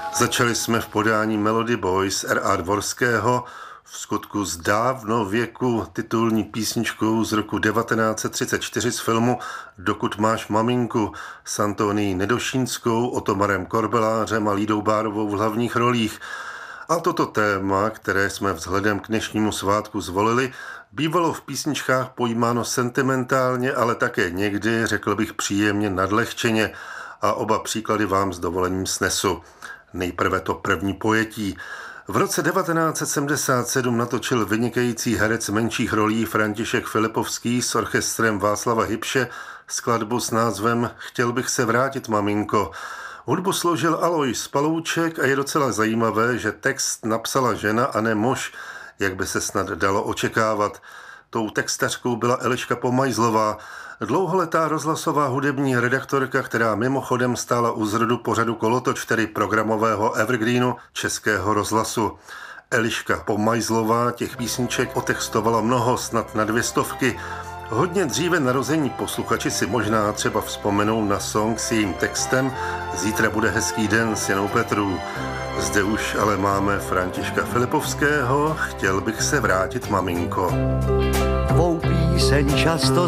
Začali jsme v podání Melody Boys R.A. Dvorského, v skutku z dávnověku titulní písničkou z roku 1934 z filmu Dokud máš maminku s Antonií Nedošínskou, Otomarem Korbelářem a Lídou Bárovou v hlavních rolích. A toto téma, které jsme vzhledem k dnešnímu svátku zvolili, bývalo v písničkách pojímáno sentimentálně, ale také někdy, řekl bych, příjemně nadlehčeně, a oba příklady vám s dovolením snesu. Nejprve to první pojetí. V roce 1977 natočil vynikající herec menších rolí František Filipovský s orchestrem Václava Hybše skladbu s názvem Chtěl bych se vrátit, maminko. Hudbu složil Alois Palouček a je docela zajímavé, že text napsala žena a ne muž, jak by se snad dalo očekávat. Tou textařkou byla Eliška Pomajzlová, dlouholetá rozhlasová hudební redaktorka, která mimochodem stála u zrodu pořadu Kolotoč, tedy programového evergreenu Českého rozhlasu. Eliška Pomajzlová těch písniček otextovala mnoho, snad na 200. Hodně dříve narození posluchači si možná třeba vzpomenou na song s jejím textem Zítra bude hezký den s Janou Petrů. Zde už ale máme Františka Filipovského Chtěl bych se vrátit, maminko. Tvou píseň často